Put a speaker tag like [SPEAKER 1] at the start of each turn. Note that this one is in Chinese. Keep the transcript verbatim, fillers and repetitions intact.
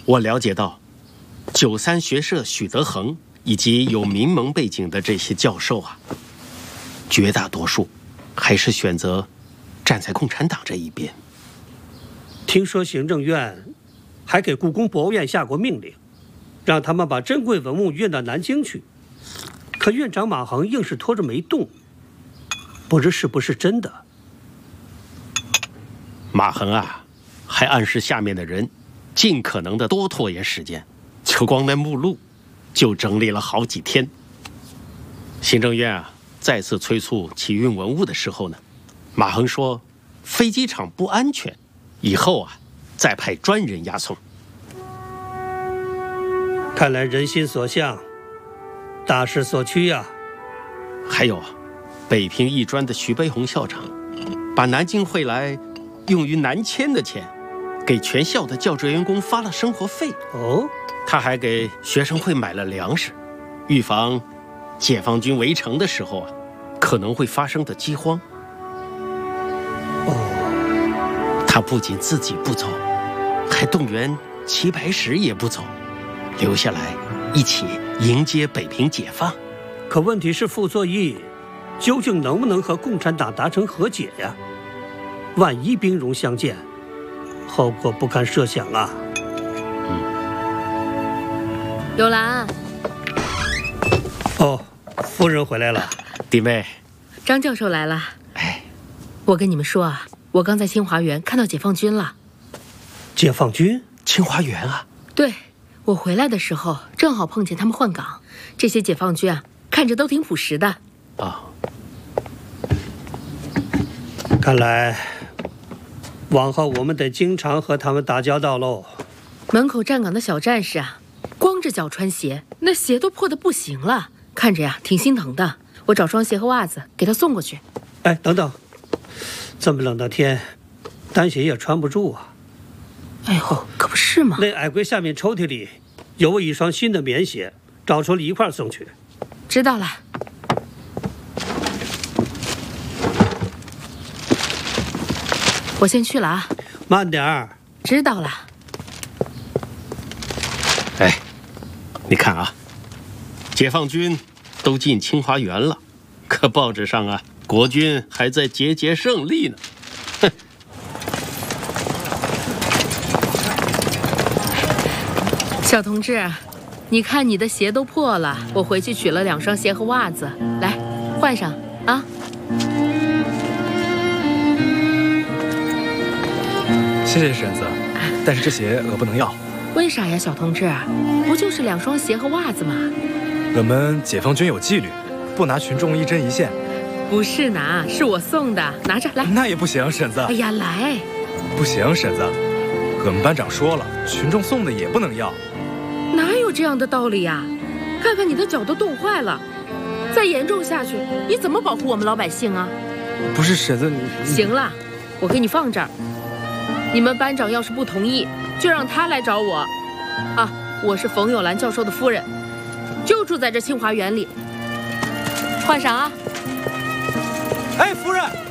[SPEAKER 1] 我了解到，九三学社许德恒以及有民盟背景的这些教授啊，绝大多数还是选择站在共产党这一边。
[SPEAKER 2] 听说行政院还给故宫博物院下过命令，让他们把珍贵文物运到南京去，可院长马恒硬是拖着没动，不知是不是真的。
[SPEAKER 1] 马恒啊，还暗示下面的人尽可能的多拖延时间，就光那目录就整理了好几天。行政院啊再次催促起运文物的时候呢，马恒说飞机场不安全，以后啊再派专人押送。
[SPEAKER 2] 看来人心所向，大势所趋呀、啊。
[SPEAKER 1] 还有啊，北平艺专的徐悲鸿校长把南京会来用于南迁的钱给全校的教职员工发了生活费。
[SPEAKER 2] 哦，
[SPEAKER 1] 他还给学生会买了粮食，预防解放军围城的时候啊可能会发生的饥荒。
[SPEAKER 2] 哦，
[SPEAKER 1] 他不仅自己不走，还动员齐白石也不走，留下来一起迎接北平解放。
[SPEAKER 2] 可问题是傅作义究竟能不能和共产党达成和解呀？万一兵戎相见，后果不堪设想啊！
[SPEAKER 1] 嗯，
[SPEAKER 3] 有兰。
[SPEAKER 2] 哦，夫人回来了。
[SPEAKER 1] 弟妹，
[SPEAKER 3] 张教授来了。
[SPEAKER 1] 哎，
[SPEAKER 3] 我跟你们说啊，我刚在清华园看到解放军了。
[SPEAKER 2] 解放军？
[SPEAKER 1] 清华园啊？
[SPEAKER 3] 对，我回来的时候正好碰见他们换岗。这些解放军啊，看着都挺朴实的。
[SPEAKER 1] 啊、哦，
[SPEAKER 2] 看来往后我们得经常和他们打交道喽。
[SPEAKER 3] 门口站岗的小战士啊，光着脚穿鞋，那鞋都破得不行了，看着呀挺心疼的。我找双鞋和袜子给他送过去。
[SPEAKER 2] 哎，等等，这么冷的天，单鞋也穿不住啊。
[SPEAKER 3] 哎呦，可不是嘛。
[SPEAKER 2] 那矮柜下面抽屉里有我一双新的棉鞋，找出了一块送去。
[SPEAKER 3] 知道了。我先去了啊。
[SPEAKER 2] 慢点儿。
[SPEAKER 3] 知道了。
[SPEAKER 1] 哎，你看啊，解放军都进清华园了，可报纸上啊，国军还在节节胜利呢。哼。
[SPEAKER 3] 小同志，你看你的鞋都破了，我回去取了两双鞋和袜子，来换上啊。
[SPEAKER 4] 谢谢婶子，但是这鞋我不能要。
[SPEAKER 3] 为啥呀，小同志？不就是两双鞋和袜子吗？
[SPEAKER 4] 我们解放军有纪律，不拿群众一针一线。
[SPEAKER 3] 不是拿，是我送的，拿着来。
[SPEAKER 4] 那也不行，婶子。
[SPEAKER 3] 哎呀，来。
[SPEAKER 4] 不行，婶子，我们班长说了，群众送的也不能要。
[SPEAKER 3] 哪有这样的道理呀？看看你的脚都冻坏了，再严重下去，你怎么保护我们老百姓啊？
[SPEAKER 4] 不是婶子，你
[SPEAKER 3] 行了，我给你放这儿。你们班长要是不同意，就让他来找我。啊，我是冯友兰教授的夫人，就住在这清华园里。换上啊。
[SPEAKER 4] 哎，夫人。